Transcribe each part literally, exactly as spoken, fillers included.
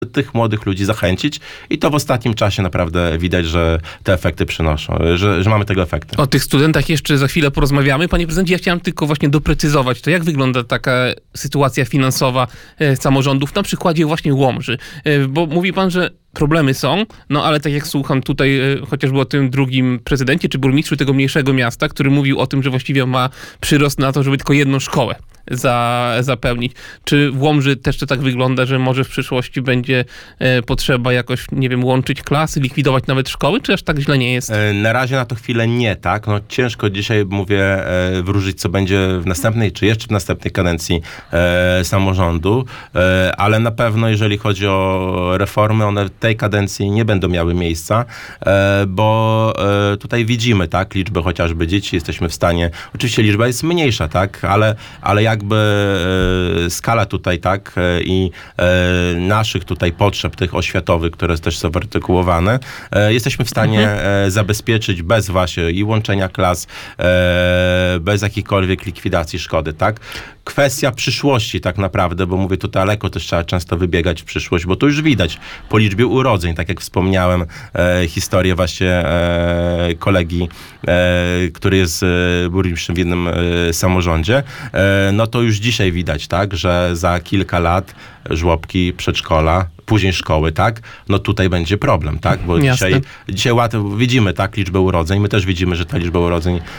tych młodych ludzi zachęcić i to w ostatnim czasie naprawdę widać, że te efekty przynoszą, że, że mamy tego efekty. O tych studentach jeszcze za chwilę porozmawiamy. Panie prezydencie, ja chciałem tylko właśnie doprecyzować to, jak wygląda taka sytuacja finansowa e, samorządów na przykładzie właśnie Łomży. E, bo mówi pan, że problemy są, no ale tak jak słucham tutaj e, chociażby o tym drugim prezydencie czy burmistrzu tego mniejszego miasta, który mówił o tym, że właściwie ma przyrost na to, żeby tylko jedną szkołę za, zapełnić. Czy w Łomży też to tak wygląda, że może w przyszłości będzie e, potrzeba jakoś, nie wiem, łączyć klasy, likwidować nawet szkoły, czy aż tak źle nie jest? E, Na razie na to chwilę nie, tak? No ciężko dzisiaj, mówię, e, wróżyć, co będzie w następnej, czy jeszcze w następnej kadencji e, samorządu, e, ale na pewno, jeżeli chodzi o reformy, one w tej kadencji nie będą miały miejsca, e, bo e, tutaj widzimy, tak, liczbę chociażby dzieci, jesteśmy w stanie, oczywiście liczba jest mniejsza, tak, ale, ale jakby e, skala tutaj, tak, e, i e, naszych tutaj potrzeb, tych oświatowych, które też są wyartykułowane, e, jesteśmy w stanie mhm. e, zabezpieczyć bez właśnie i łączenia klas, e, bez jakiejkolwiek likwidacji szkody, tak. Kwestia przyszłości tak naprawdę, bo mówię, tu daleko też trzeba często wybiegać w przyszłość, bo to już widać po liczbie urodzeń, tak jak wspomniałem, e, historię właśnie e, kolegi, e, który jest e, burmistrzem w jednym e, samorządzie, e, no to już dzisiaj widać, tak, że za kilka lat żłobki, przedszkola, później szkoły, tak, no tutaj będzie problem, tak, bo Jasne. dzisiaj, dzisiaj łatwo widzimy, tak, liczbę urodzeń, my też widzimy, że ta liczba urodzeń e,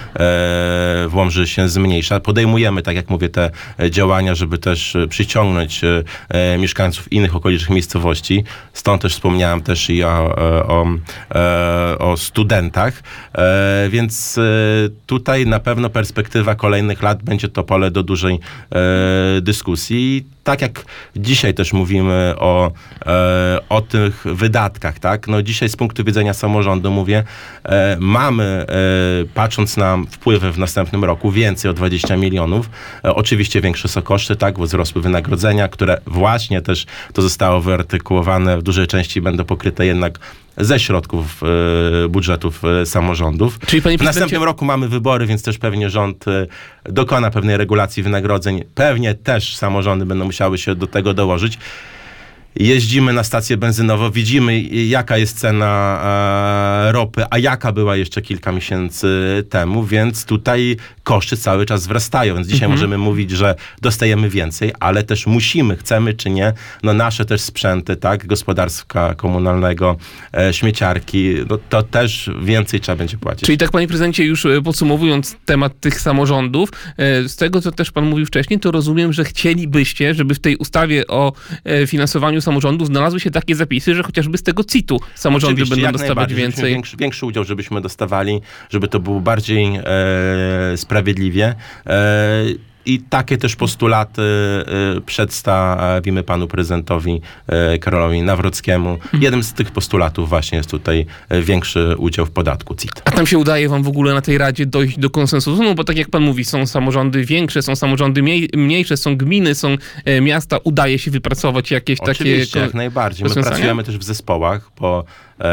w Łomży się zmniejsza. Podejmujemy, tak jak mówię, te działania, żeby też przyciągnąć e, mieszkańców innych okolicznych miejscowości. Stąd też wspomniałem też i o, o, o, o studentach, e, więc e, tutaj na pewno perspektywa kolejnych lat będzie to pole do dużej e, dyskusji. Tak jak dzisiaj też mówimy o, e, o tych wydatkach, tak? No dzisiaj z punktu widzenia samorządu mówię, e, mamy, e, patrząc na wpływy w następnym roku, więcej o dwadzieścia milionów. E, oczywiście większe są koszty, tak? Bo wzrosły wynagrodzenia, które właśnie też to zostało wyartykułowane, w dużej części będą pokryte jednak ze środków e, budżetów e, samorządów. Czyli, panie w następnym roku mamy wybory, więc też pewnie rząd e, dokona pewnej regulacji wynagrodzeń. Pewnie też samorządy będą musiały się do tego dołożyć. Jeździmy na stację benzynową, widzimy jaka jest cena e, ropy, a jaka była jeszcze kilka miesięcy temu, więc tutaj koszty cały czas wzrastają, więc dzisiaj mhm. możemy mówić, że dostajemy więcej, ale też musimy, chcemy czy nie, no nasze też sprzęty, tak, gospodarstwa komunalnego, e, śmieciarki, no to też więcej trzeba będzie płacić. Czyli tak, panie prezydencie, już podsumowując temat tych samorządów, e, z tego, co też pan mówił wcześniej, to rozumiem, że chcielibyście, żeby w tej ustawie o e, finansowaniu samorządów znalazły się takie zapisy, że chociażby z tego C I T-u samorządy Oczywiście, będą jak dostawać więcej. Większy, większy udział, żebyśmy dostawali, żeby to było bardziej e, sprawiedliwie. E, I takie też postulaty y, przedstawimy panu prezydentowi y, Karolowi Nawrockiemu. Mhm. Jeden z tych postulatów właśnie jest tutaj y, większy udział w podatku C I T. A tam się udaje wam w ogóle na tej Radzie dojść do konsensusu? No bo tak jak pan mówi, są samorządy większe, są samorządy mniej, mniejsze, są gminy, są e, miasta. Udaje się wypracować jakieś Oczywiście, takie... Oczywiście, jak najbardziej. My pracujemy też w zespołach, bo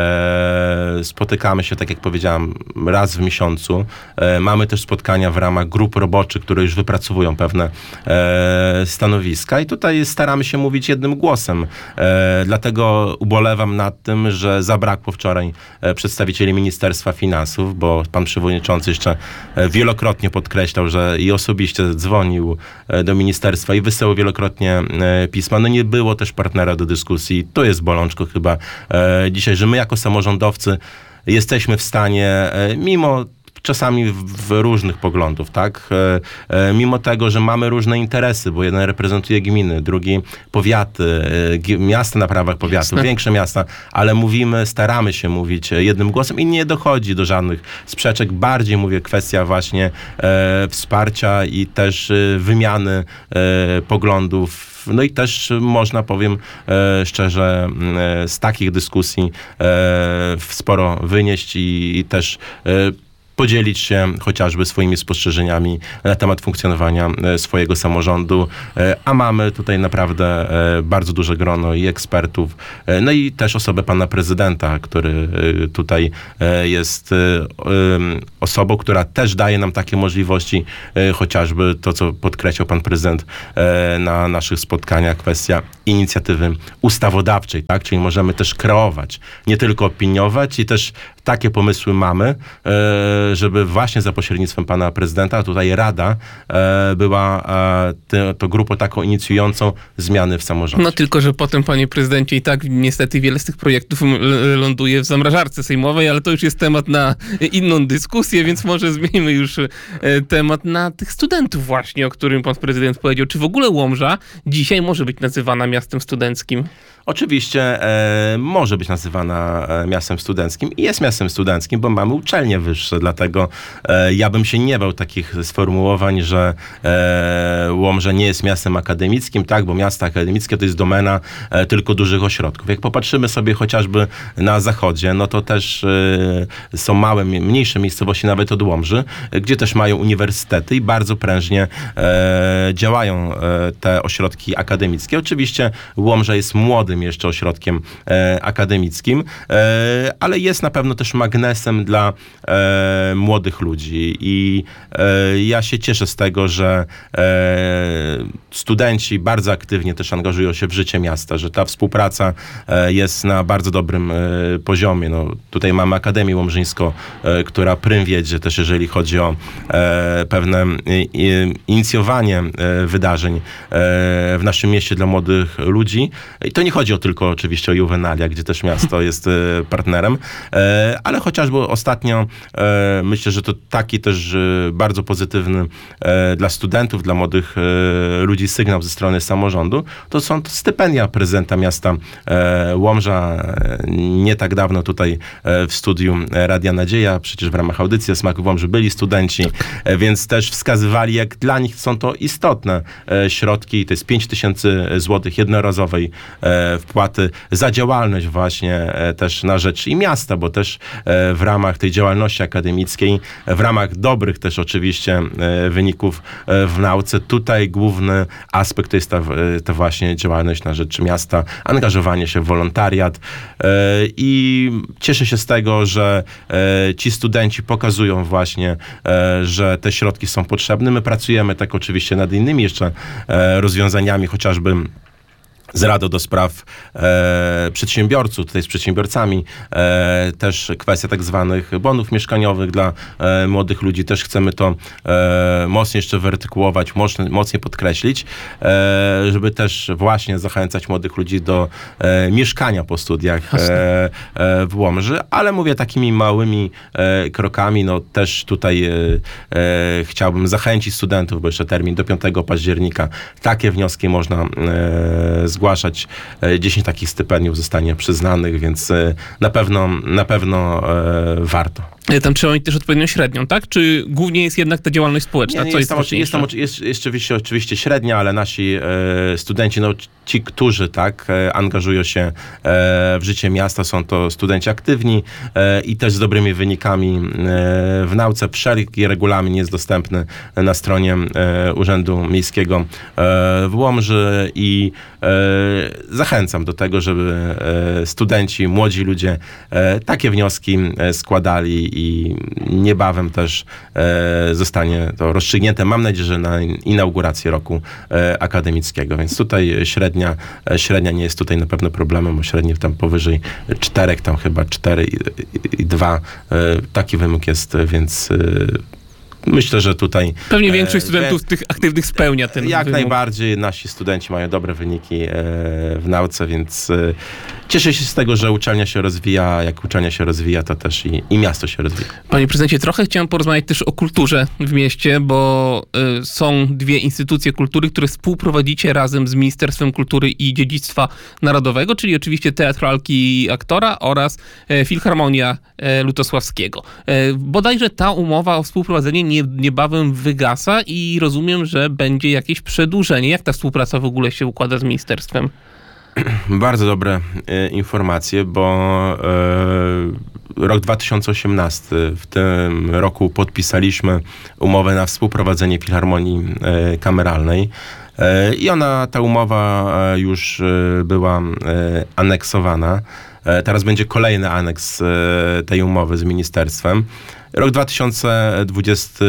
e, spotykamy się, tak jak powiedziałem, raz w miesiącu. E, mamy też spotkania w ramach grup roboczych, które już wypracowują pewne e, stanowiska i tutaj staramy się mówić jednym głosem. E, dlatego ubolewam nad tym, że zabrakło wczoraj e, przedstawicieli Ministerstwa Finansów, bo pan przewodniczący jeszcze e, wielokrotnie podkreślał, że i osobiście dzwonił e, do ministerstwa i wysyłał wielokrotnie e, pisma. No nie było też partnera do dyskusji. To jest bolączką chyba e, dzisiaj, że my jako samorządowcy jesteśmy w stanie, e, mimo czasami w, w różnych poglądów, tak? E, e, mimo tego, że mamy różne interesy, bo jeden reprezentuje gminy, drugi powiaty, e, g- miasta na prawach powiatu, Jasne. Większe miasta, ale mówimy, staramy się mówić jednym głosem i nie dochodzi do żadnych sprzeczek. Bardziej mówię kwestia właśnie e, wsparcia i też e, wymiany e, poglądów. No i też można, powiem e, szczerze, e, z takich dyskusji e, sporo wynieść i, i też e, podzielić się chociażby swoimi spostrzeżeniami na temat funkcjonowania swojego samorządu, a mamy tutaj naprawdę bardzo duże grono i ekspertów, no i też osobę pana prezydenta, który tutaj jest osobą, która też daje nam takie możliwości, chociażby to, co podkreślał pan prezydent na naszych spotkaniach, kwestia inicjatywy ustawodawczej, tak? Czyli możemy też kreować, nie tylko opiniować i też takie pomysły mamy, żeby właśnie za pośrednictwem pana prezydenta, tutaj Rada była to grupą taką inicjującą zmiany w samorządzie. No tylko, że potem, panie prezydencie, i tak niestety wiele z tych projektów ląduje w zamrażarce sejmowej, ale to już jest temat na inną dyskusję, więc może zmieńmy już temat na tych studentów właśnie, o którym pan prezydent powiedział. Czy w ogóle Łomża dzisiaj może być nazywana miastem studenckim? Oczywiście e, może być nazywana e, miastem studenckim i jest miastem studenckim, bo mamy uczelnie wyższe, dlatego e, ja bym się nie bał takich sformułowań, że e, Łomża nie jest miastem akademickim, tak, bo miasta akademickie to jest domena e, tylko dużych ośrodków. Jak popatrzymy sobie chociażby na zachodzie, no to też e, są małe, mniejsze miejscowości nawet od Łomży, gdzie też mają uniwersytety i bardzo prężnie e, działają e, te ośrodki akademickie. Oczywiście Łomża jest młodym jeszcze ośrodkiem e, akademickim, e, ale jest na pewno też magnesem dla e, młodych ludzi i e, ja się cieszę z tego, że e, studenci bardzo aktywnie też angażują się w życie miasta, że ta współpraca e, jest na bardzo dobrym e, poziomie. No, tutaj mamy Akademię Łomżyńską, e, która prym wiedzie też, jeżeli chodzi o e, pewne i, inicjowanie e, wydarzeń e, w naszym mieście dla młodych ludzi. I to nie chodzi o tylko oczywiście o Juvenalia, gdzie też miasto jest e, partnerem, e, ale chociażby ostatnio e, myślę, że to taki też e, bardzo pozytywny e, dla studentów, dla młodych e, ludzi sygnał ze strony samorządu, to są to stypendia prezydenta miasta e, Łomża. E, nie tak dawno tutaj e, w studiu Radia Nadzieja, przecież w ramach audycji o smaku w Łomży byli studenci, e, więc też wskazywali, jak dla nich są to istotne e, środki. To jest pięć tysięcy złotych jednorazowej e, wpłaty za działalność właśnie e, też na rzecz i miasta, bo też e, w ramach tej działalności akademickiej, w ramach dobrych też oczywiście e, wyników e, w nauce, tutaj główny aspekt to jest ta, e, ta właśnie działalność na rzecz miasta, angażowanie się w wolontariat e, i cieszę się z tego, że e, ci studenci pokazują właśnie, e, że te środki są potrzebne. My pracujemy tak oczywiście nad innymi jeszcze e, rozwiązaniami, chociażby z Radą do Spraw e, Przedsiębiorców, tutaj z przedsiębiorcami, e, też kwestia tak zwanych bonów mieszkaniowych dla e, młodych ludzi. Też chcemy to e, mocniej jeszcze wyartykułować, mocno, mocniej podkreślić, e, żeby też właśnie zachęcać młodych ludzi do e, mieszkania po studiach e, e, w Łomży, ale mówię takimi małymi e, krokami, no też tutaj e, e, chciałbym zachęcić studentów, bo jeszcze termin do piątego października. Takie wnioski można e, zgłaszać. dziesięć takich stypendiów zostanie przyznanych, więc na pewno, na pewno e, warto. Tam trzeba mieć też odpowiednią średnią, tak? Czy głównie jest jednak ta działalność społeczna? Nie, nie, Co jest, jest, tam, jest, tam, jest, jest oczywiście, oczywiście średnia, ale nasi e, studenci, no ci, którzy tak e, angażują się e, w życie miasta, są to studenci aktywni e, i też z dobrymi wynikami e, w nauce. Wszelki regulamin jest dostępny na stronie e, Urzędu Miejskiego e, w Łomży i e, zachęcam do tego, żeby e, studenci, młodzi ludzie e, takie wnioski e, składali i niebawem też e, zostanie to rozstrzygnięte. Mam nadzieję, że na inaugurację roku e, akademickiego. Więc tutaj średnia, e, średnia nie jest tutaj na pewno problemem, bo średnia tam powyżej czterech, tam chyba cztery i dwa. E, taki wymóg jest, więc e, myślę, że tutaj... Pewnie większość studentów e, tych aktywnych spełnia ten Jak wymóg. najbardziej. Nasi studenci mają dobre wyniki e, w nauce, więc e, cieszę się z tego, że uczelnia się rozwija. Jak uczelnia się rozwija, to też i, i miasto się rozwija. Panie prezydencie, trochę chciałem porozmawiać też o kulturze w mieście, bo y, są dwie instytucje kultury, które współprowadzicie razem z Ministerstwem Kultury i Dziedzictwa Narodowego, czyli oczywiście Teatr Lalki i Aktora oraz y, Filharmonia y, Lutosławskiego. Y, bodajże ta umowa o współprowadzenie nie, niebawem wygasa i rozumiem, że będzie jakieś przedłużenie. Jak ta współpraca w ogóle się układa z ministerstwem? Bardzo dobre e, informacje, bo rok dwa tysiące osiemnasty. W tym roku podpisaliśmy umowę na współprowadzenie Filharmonii e, Kameralnej. E, I ona, ta umowa e, już e, była e, aneksowana. E, teraz będzie kolejny aneks e, tej umowy z ministerstwem. Rok dwa tysiące dwudziesty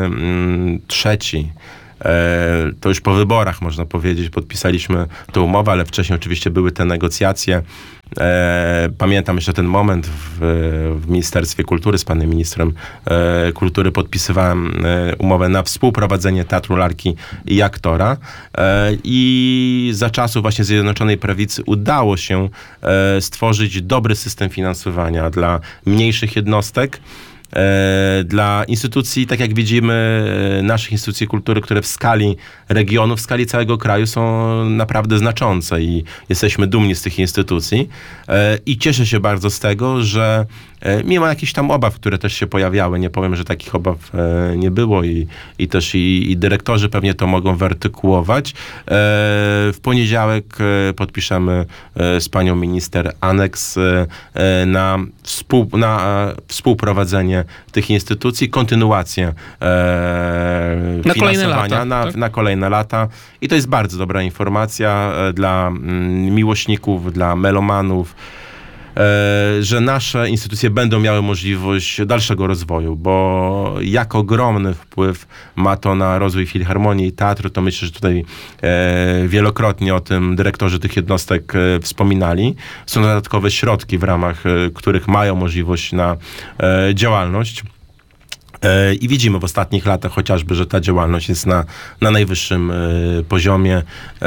trzeci. To już po wyborach, można powiedzieć, podpisaliśmy tę umowę, ale wcześniej oczywiście były te negocjacje. Pamiętam jeszcze ten moment w, w Ministerstwie Kultury z panem ministrem kultury podpisywałem umowę na współprowadzenie Teatru Lalki i Aktora i za czasów właśnie Zjednoczonej Prawicy udało się stworzyć dobry system finansowania dla mniejszych jednostek, dla instytucji, tak jak widzimy, naszych instytucji kultury, które w skali regionu, w skali całego kraju są naprawdę znaczące i jesteśmy dumni z tych instytucji. I cieszę się bardzo z tego, że mimo jakichś tam obaw, które też się pojawiały, nie powiem, że takich obaw nie było i, i też i, i dyrektorzy pewnie to mogą wyartykułować. W poniedziałek podpiszemy z panią minister aneks na, współ, na współprowadzenie tych instytucji, kontynuację e, na finansowania kolejne lata, na, tak? na kolejne lata. I to jest bardzo dobra informacja e, dla mm, miłośników, dla melomanów, e, że nasze instytucje będą miały możliwość dalszego rozwoju, bo jak ogromny wpływ ma to na rozwój Filharmonii i Teatru, to myślę, że tutaj e, wielokrotnie o tym dyrektorzy tych jednostek e, wspominali. Są dodatkowe środki, w ramach e, których mają możliwość na e, działalność. I widzimy w ostatnich latach chociażby, że ta działalność jest na, na najwyższym y, poziomie.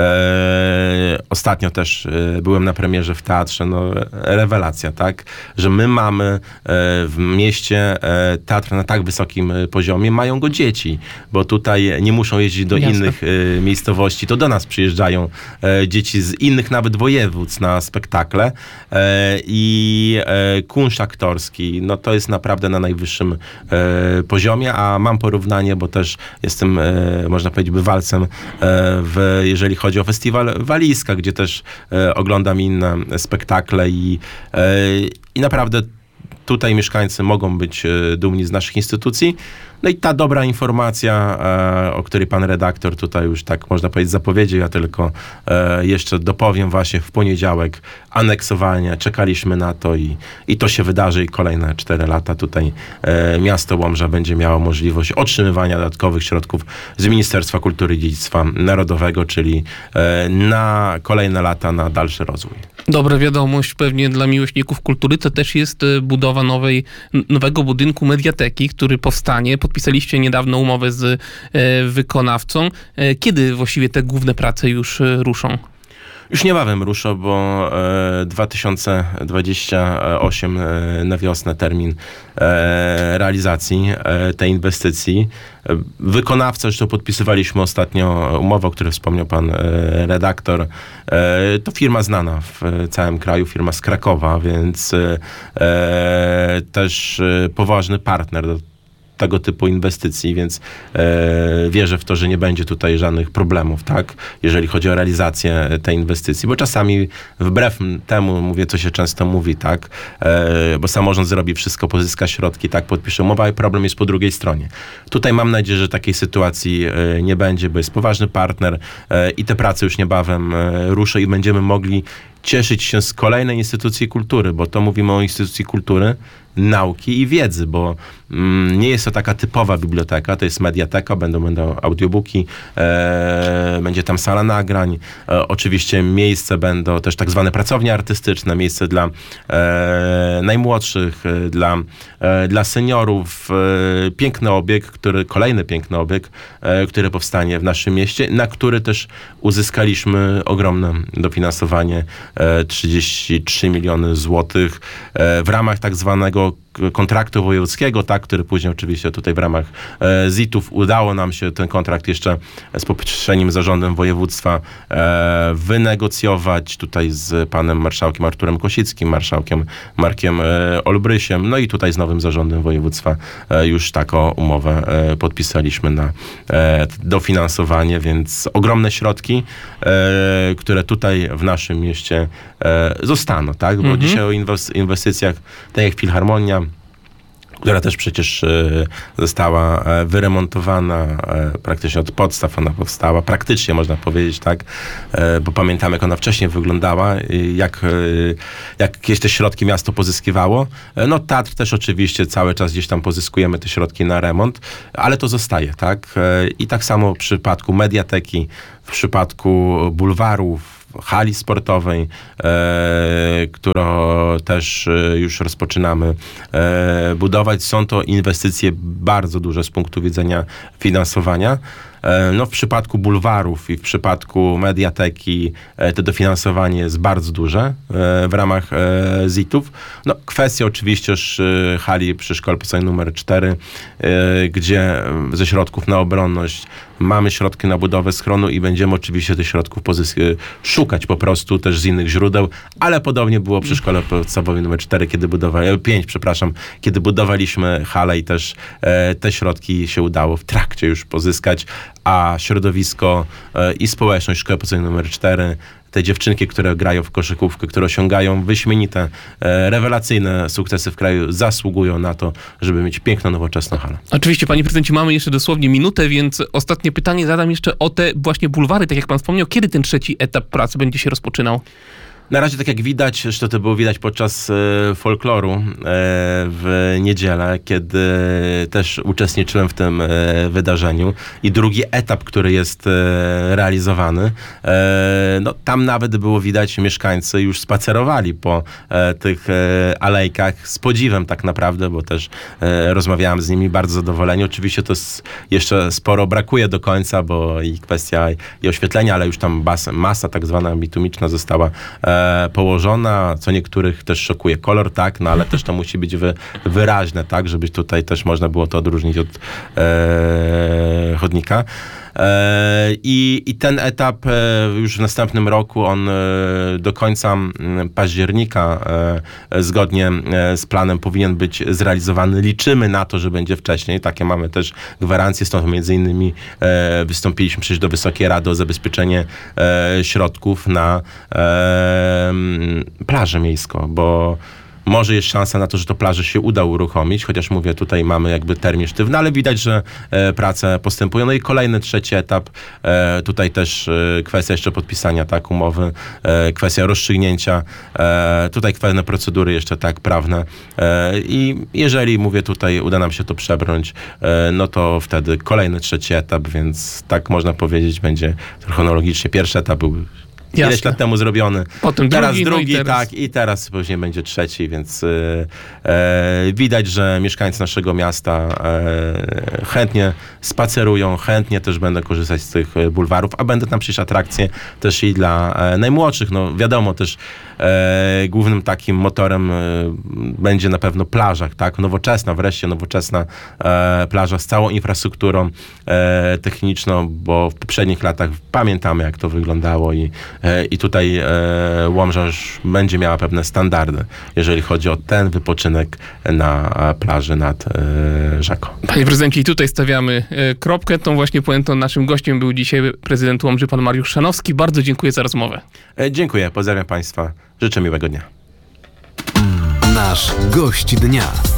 E, ostatnio też y, byłem na premierze w teatrze. No, rewelacja, tak? Że my mamy e, w mieście e, teatr na tak wysokim e, poziomie. Mają go dzieci, bo tutaj nie muszą jeździć do Jasne. innych e, miejscowości. To do nas przyjeżdżają e, dzieci z innych nawet województw na spektakle. E, I e, kunszt aktorski, no to jest naprawdę na najwyższym e, poziomie, a mam porównanie, bo też jestem, e, można powiedzieć, bywalcem, e, w, jeżeli chodzi o festiwal Walizka, gdzie też e, oglądam inne spektakle i, e, i naprawdę tutaj mieszkańcy mogą być e, dumni z naszych instytucji. No i ta dobra informacja, e, o której pan redaktor tutaj już tak można powiedzieć zapowiedział, ja tylko e, jeszcze dopowiem właśnie w poniedziałek aneksowanie, czekaliśmy na to i, i to się wydarzy i kolejne cztery lata tutaj e, miasto Łomża będzie miało możliwość otrzymywania dodatkowych środków z Ministerstwa Kultury i Dziedzictwa Narodowego, czyli e, na kolejne lata na dalszy rozwój. Dobra wiadomość pewnie dla miłośników kultury, to też jest e, budowa nowej, n- nowego budynku mediateki, który powstanie. Podpisaliście niedawno umowę z e, wykonawcą. E, kiedy właściwie te główne prace już e, ruszą? Już niebawem ruszą, bo e, dwa tysiące dwudziesty ósmy e, na wiosnę termin e, realizacji e, tej inwestycji. E, wykonawca, zresztą podpisywaliśmy ostatnio umowę, o której wspomniał pan e, redaktor. E, to firma znana w całym kraju, firma z Krakowa, więc e, e, też e, poważny partner do tego typu inwestycji, więc e, wierzę w to, że nie będzie tutaj żadnych problemów, tak, jeżeli chodzi o realizację tej inwestycji, bo czasami wbrew temu, mówię, co się często mówi, tak, e, bo samorząd zrobi wszystko, pozyska środki, tak, podpisze umowę, a problem jest po drugiej stronie. Tutaj mam nadzieję, że takiej sytuacji e, nie będzie, bo jest poważny partner e, i te prace już niebawem e, ruszą i będziemy mogli cieszyć się z kolejnej instytucji kultury, bo to mówimy o instytucji kultury, nauki i wiedzy, bo mm, nie jest to taka typowa biblioteka, to jest mediateka, będą, będą audiobooki, e, będzie tam sala nagrań, e, oczywiście miejsce będą też tak zwane pracownie artystyczne, miejsce dla e, najmłodszych, e, dla, e, dla seniorów, e, piękny obiekt, który, kolejny piękny obiekt, e, który powstanie w naszym mieście, na który też uzyskaliśmy ogromne dofinansowanie, e, trzydzieści trzy miliony złotych e, w ramach tak zwanego k- kontraktu wojewódzkiego, tak, który później oczywiście tutaj w ramach e, zitów udało nam się ten kontrakt jeszcze z poprzednim zarządem województwa e, wynegocjować tutaj z panem marszałkiem Arturem Kosickim, marszałkiem Markiem e, Olbrysiem, no i tutaj z nowym zarządem województwa e, już taką umowę e, podpisaliśmy na e, dofinansowanie, więc ogromne środki, e, które tutaj w naszym mieście e, zostaną, tak? Bo Mhm. dzisiaj o inwes- inwestycjach, tak jak Filharmonia, która też przecież e, została e, wyremontowana e, praktycznie od podstaw, ona powstała, praktycznie można powiedzieć, tak, e, bo pamiętamy, jak ona wcześniej wyglądała, i jak, e, jak jakieś te środki miasto pozyskiwało. E, no Teatr też oczywiście cały czas gdzieś tam pozyskujemy te środki na remont, ale to zostaje, tak, e, i tak samo w przypadku mediateki, w przypadku bulwarów, hali sportowej, e, którą też e, już rozpoczynamy e, budować. Są to inwestycje bardzo duże z punktu widzenia finansowania. E, no, w przypadku bulwarów i w przypadku mediateki e, to dofinansowanie jest bardzo duże e, w ramach e, zitów. No, kwestia oczywiście już e, hali przy szkole podstawowej numer cztery, e, gdzie e, ze środków na obronność mamy środki na budowę schronu i będziemy oczywiście tych środków pozysk- szukać po prostu też z innych źródeł, ale podobnie było przy szkole podstawowej numer cztery, kiedy budowali, pięć, przepraszam, kiedy budowaliśmy halę i też e, te środki się udało w trakcie już pozyskać, a środowisko e, i społeczność szkoły podstawowej numer cztery, te dziewczynki, które grają w koszykówkę, które osiągają wyśmienite, e, rewelacyjne sukcesy w kraju, zasługują na to, żeby mieć piękną, nowoczesną halę. Oczywiście, panie prezydencie, mamy jeszcze dosłownie minutę, więc ostatnie pytanie zadam jeszcze o te właśnie bulwary, tak jak pan wspomniał. Kiedy ten trzeci etap pracy będzie się rozpoczynał? Na razie, tak jak widać, zresztą to było widać podczas e, folkloru e, w niedzielę, kiedy też uczestniczyłem w tym e, wydarzeniu i drugi etap, który jest e, realizowany, e, no tam nawet było widać, mieszkańcy już spacerowali po e, tych e, alejkach z podziwem tak naprawdę, bo też e, rozmawiałem z nimi, bardzo zadowoleni. Oczywiście to jest, jeszcze sporo brakuje do końca, bo i kwestia i oświetlenia, ale już tam bas, masa tak zwana bitumiczna została e, położona, co niektórych też szokuje kolor, tak, no ale też to musi być wy, wyraźne, tak, żeby tutaj też można było to odróżnić od e, chodnika. E, I, I ten etap e, już w następnym roku, on e, do końca m, października e, zgodnie e, z planem powinien być zrealizowany. Liczymy na to, że będzie wcześniej. Takie mamy też gwarancje, stąd między innymi e, wystąpiliśmy przecież do Wysokiej Rady o zabezpieczenie e, środków na e, m, plażę miejską, bo może jest szansa na to, że to plażę się uda uruchomić, chociaż mówię, tutaj mamy jakby termin sztywny, ale widać, że e, prace postępują. No i kolejny, trzeci etap, e, tutaj też e, kwestia jeszcze podpisania tak umowy, e, kwestia rozstrzygnięcia, e, tutaj pewne procedury jeszcze tak prawne e, i jeżeli, mówię, tutaj uda nam się to przebrnąć, e, no to wtedy kolejny, trzeci etap, więc tak można powiedzieć, będzie chronologicznie. Pierwszy etap był Jasne. ileś lat temu zrobiony. Potem teraz drugi, drugi, no i teraz... tak, i teraz później będzie trzeci, więc e, e, widać, że mieszkańcy naszego miasta e, chętnie spacerują, chętnie też będą korzystać z tych bulwarów, a będą tam przecież atrakcje też i dla e, najmłodszych. No wiadomo też, e, głównym takim motorem e, będzie na pewno plaża, tak, nowoczesna, wreszcie nowoczesna e, plaża z całą infrastrukturą e, techniczną, bo w poprzednich latach pamiętamy, jak to wyglądało i I tutaj e, Łomża już będzie miała pewne standardy, jeżeli chodzi o ten wypoczynek na plaży nad e, rzeką. Panie prezydencie, i tutaj stawiamy e, kropkę. Tą właśnie puentą naszym gościem był dzisiaj prezydent Łomży, pan Mariusz Szanowski. Bardzo dziękuję za rozmowę. E, dziękuję, pozdrawiam państwa, życzę miłego dnia. Nasz gość dnia.